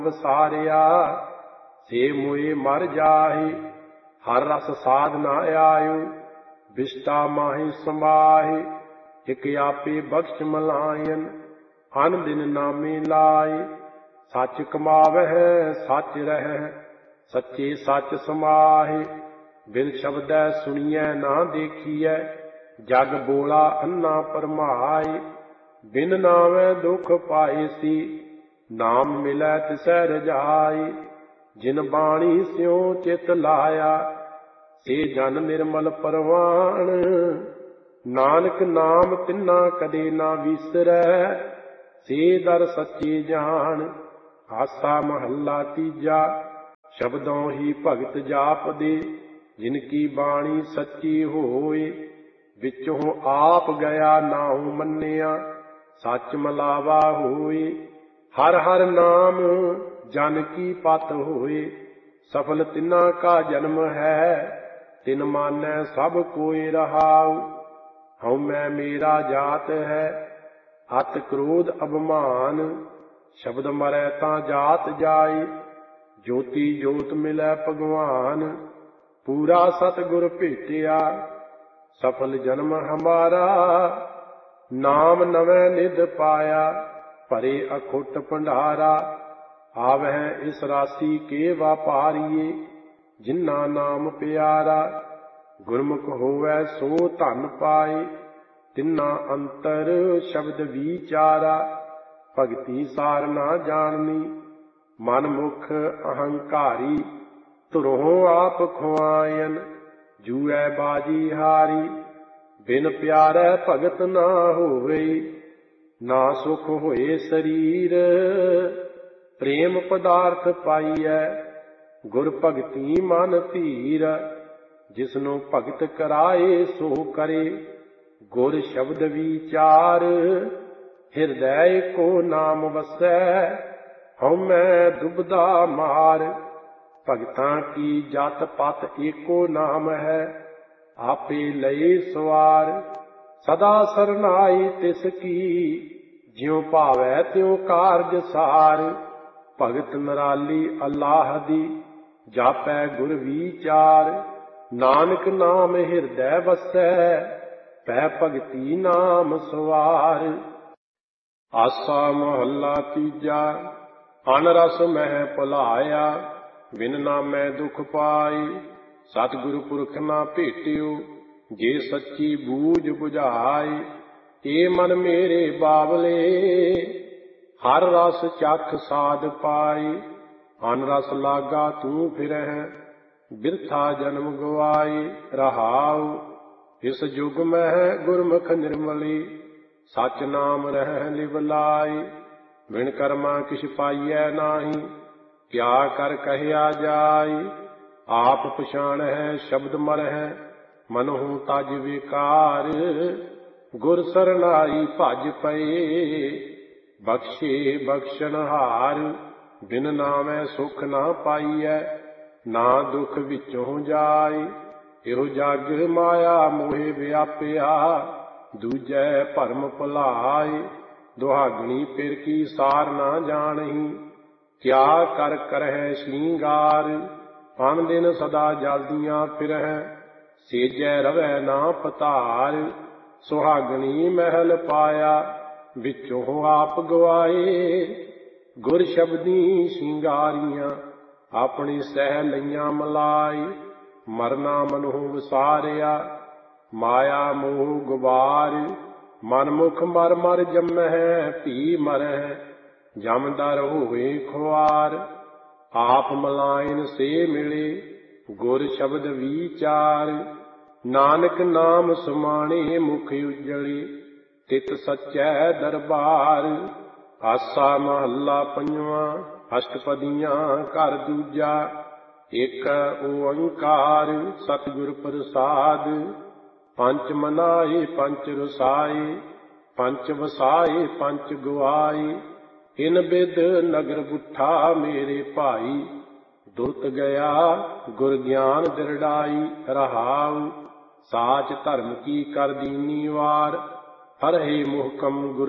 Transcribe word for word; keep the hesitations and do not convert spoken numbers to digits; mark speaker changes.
Speaker 1: ਵਸਾਰਿਆ ਸੇ ਮੋਏ ਮਰ ਜਾਹੇ। ਹਰ ਰਸ ਸਾਧ ਨਾ ਆਇਓ ਬਿਸ਼ਟਾ ਮਾਹੀ ਸੰਭਾਹੇ। ਇਕ ਆਪੇ ਬਖਸ਼ ਮਲਾਇਨ ਅਨ ਦਿਨ ਨਾਮੇ ਲਾਏ। ਸੱਚ ਕਮਾਵਹਿ ਸੱਚ ਰਹਿ ਸੱਚੇ ਸੱਚ ਸਮਾਹੇ। ਬਿਨ ਸ਼ਬਦੈ ਸੁਣੀਐ ਨਾ ਦੇਖੀਐ ਜਗ ਬੋਲਾ ਅੰਨਾ ਪਰਮਾਏ। ਬਿਨ ਨਾਮੈ ਦੁਖ ਪਾਏ ਸੀ ਨਾਮ ਮਿਲੈ ਤਿਸੈ ਰਜਾਈ। ਜਿਨ ਬਾਣੀ ਸਿਉ ਚਿਤ ਲਾਇਆ ਸੇ ਜਨ ਨਿਰਮਲ ਪਰਵਾਣ। ਨਾਨਕ ਨਾਮ ਤਿੰਨਾ ਕਦੇ ਨਾ ਵਿਸਰੈ ਸੇ ਦਰ ਸੱਚੇ ਜਾਣ। ਆਸਾ ਮਹੱਲਾ ਤੀਜਾ। ਸ਼ਬਦੋਂ ਹੀ ਭਗਤ ਜਾਪਦੇ ਜਿਨ ਕੀ ਬਾਣੀ ਸੱਚੀ ਹੋਏ। ਵਿੱਚੋਂ ਆਪ ਗਿਆ ਨਾਉ ਮੰਨਿਆ ਸੱਚ ਮਲਾਵਾ ਹੋਏ। ਹਰ ਹਰ ਨਾਮ ਜਨ ਕੀ ਪਤ ਹੋਏ। ਸਫਲ ਤਿੰਨਾ ਕਾ ਜਨਮ ਹੈ ਤਿਨ ਮਾਨੈ ਸਭ ਕੋਇ ਰਹਾਉ। ਹਉ ਮੈਂ ਮੇਰਾ ਜਾਤ ਹੈ ਅਤ ਕ੍ਰੋਧ ਅਭਿਮਾਨ। ਸ਼ਬਦ ਮਰੈ ਤਾਂ ਜਾਤ ਜਾਏ ਜੋਤੀ ਜੋਤ ਮਿਲੈ ਭਗਵਾਨ। ਪੂਰਾ ਸਤਿਗੁਰ ਭੇਟਿਆ ਸਫਲ ਜਨਮ ਹਮਾਰਾ। ਨਾਮ ਨਵੇਂ ਨਿਧ ਪਾਇਆ ਭਰੇ ਅਖੁੱਟ ਭੰਡਾਰਾ। ਆਵਹਿ ਇਸ ਰਾਸੀ ਕੇ ਵਾਪਾਰੀਏ ਜਿਨ੍ਹਾਂ ਨਾਮ ਪਿਆਰਾ। ਗੁਰਮੁਖ ਹੋਵੈ ਸੋ ਧਨ ਪਾਏ ਤਿੰਨਾ ਅੰਤਰ ਸ਼ਬਦ ਵਿਚਾਰਾ। ਭਗਤੀ ਸਾਰ ਨਾ ਜਾਣਨੀ ਮਨ ਮੁਖ ਅਹੰਕਾਰੀ। ਧੁਰੋਂ ਆਪ ਖੁਆਇਨ ਜੂਐ ਬਾਜੀ ਹਾਰੀ। ਬਿਨ ਪਿਆਰੈ ਭਗਤ ਨਾ ਹੋਵੇ ਨਾ ਸੁਖ ਹੋਏ ਸਰੀਰ। ਪ੍ਰੇਮ ਪਦਾਰਥ ਪਾਈਐ ਗੁਰ ਭਗਤੀ ਮਨ ਧੀਰ। ਜਿਸਨੂੰ ਭਗਤ ਕਰਾਏ ਸੋ ਕਰੇ ਗੁਰ ਸ਼ਬਦ ਵਿਚਾਰ। ਹਿਰਦੈ ਏਕੋ ਨਾਮ ਵਸੈ ਹਉ ਮੈਂ ਦੁਬਦਾ ਮਾਰ। ਭਗਤਾਂ ਕੀ ਜਤ ਪਤ ਏਕੋ ਨਾਮ ਹੈ ਆਪੇ ਲਏ ਸਵਾਰ। ਸਦਾ ਸਰਨਾਈ ਤਿਸ ਕੀ ਜਿਉ ਭਾਵੈ ਤਿਉ ਕਾਰਜ ਸਾਰ। ਭਗਤ ਨਰਾਲੀ ਅਲਾਹ ਦੀ ਜਾਪੈ ਗੁਰ ਵਿਚਾਰ। ਨਾਨਕ ਨਾਮ ਹਿਰਦੈ ਵਸੈ ਪੈ ਭਗਤੀ ਨਾਮ ਸਵਾਰ। ਆਸਾ ਮਹੱਲਾ ਤੀਜਾ। ਅਨ ਰਸ ਮਹਿ ਭੁਲਾਇਆ ਬਿਨ ਨਾਮੈ ਦੁਖ ਪਾਈ। ਸਤਿਗੁਰ ਪੁਰਖ ਨਾ ਭੇਟਿਓ ਜੇ ਸੱਚੀ ਬੂਝ ਬੁਝਾਈ। ਏ ਮਨ ਮੇਰੇ ਬਾਵਲੇ ਹਰ ਰਸ ਚਖ ਸਾਧ ਪਾਈ। ਅਨ ਰਸ ਲਾਗਾ ਤੂੰ ਫਿਰਹਿ ਬਿਰਥਾ ਜਨਮ ਗਵਾਈ। ਰਹਾਉ ਇਸ ਜੁਗ ਮਹਿ ਗੁਰਮੁਖ ਨਿਰਮਲੀ ਸਚ ਨਾਮ ਰਹਿ ਲਿਵ ਲਾਈ। ਬਿਨ ਕਰਮਾ ਕਿਛ ਪਾਈਐ ਨਾਹੀ ਕਿਆ ਕਰ ਕਹਿਆ ਜਾਈ। ਆਪ ਪਛਾਣਹਿ ਸ਼ਬਦ ਮਰਹਿ ਮਨਹੁ ਤਜ ਵਿਕਾਰ। ਗੁਰ ਸਰਨਾਈ ਭਜ ਪਏ ਬਖਸ਼ੇ ਬਖਸ਼ਨਹਾਰ। ਬਿਨ ਨਾਮੈ ਸੁਖ ਨਾ ਪਾਈਐ ਨਾ ਦੁਖ ਵਿੱਚੋਂ ਜਾਏ। ਇਹੋ ਜਗ ਮਾਇਆ ਮੋਹਿ ਵਿਆਪਿਆ ਦੂਜੈ ਭਰਮ ਭੁਲਾਏ। ਦੁਹਾਗਣੀ ਫਿਰ ਕੀ ਸਾਰ ਨਾ ਜਾਣਹੀ ਕਿਆ ਕਰ ਕਰਹਿ ਸ਼ਿੰਗਾਰ। ਪਨ ਦਿਨ ਸਦਾ ਜਲਦੀਆਂ ਫਿਰਹਿ ਸੇਜੈ ਰਵੈ ਨਾ ਪਤਾਰ। ਸੁਹਾਗਣੀ ਮਹਿਲ ਪਾਇਆ ਵਿੱਚੋਂ ਆਪ ਗਵਾਏ। ਗੁਰ ਸ਼ਬਦੀ ਸ਼ਿੰਗਾਰੀਆਂ ਆਪਣੀ ਸਹਿ ਲਈਆਂ ਮਲਾਈ। ਮਰਨਾ ਮਨਹੁ ਵਿਸਾਰਿਆ ਮਾਇਆ ਮੋਹ ਗੁਬਾਰ। ਮਨਮੁਖ ਮਰ ਮਰ ਜੰਮਹਿ ਭੀ ਮਰਹਿ ਜਮਦਰ ਹੋਏ ਖੁਆਰ। ਆਪ ਮਲਾਇਨ ਸੇ ਮਿਲੇ ਗੁਰ ਸ਼ਬਦ ਵਿਚਾਰ। ਨਾਨਕ ਨਾਮ ਸਮਾਣੇ ਮੁਖ ਉਜਲੇ ਤਿਤ ਸਚੈ ਦਰਬਾਰ। ਆਸਾ ਮਹੱਲਾ ਪੰਜਵਾਂ। ਅਸ਼ਟਪਦੀਆਂ ਘਰ ਦੂਜਾ। ਇਕ ਓੰਕਾਰ ਸਤਿਗੁਰ ਪ੍ਰਸਾਦ। ਪੰਚ ਮਨਾਏ ਪੰਚ ਰਸਾਏ ਪੰਚ ਵਸਾਏ ਪੰਚ ਗਵਾਏ। ਇਨ ਬਿਦ ਨਗਰ ਗੁੱਠਾ ਮੇਰੇ ਭਾਈ ਦੁਰਤ ਗਿਆ ਗੁਰ ਗਿਆਨ ਦਿਰੜਾਈ। ਰਹਾਉ ਸਾਚ ਧਰਮ ਕੀ ਕਰ ਦੀਨੀ ਵਾਰ। ਹਰਿ ਮੁਹਕਮ ਗੁਰ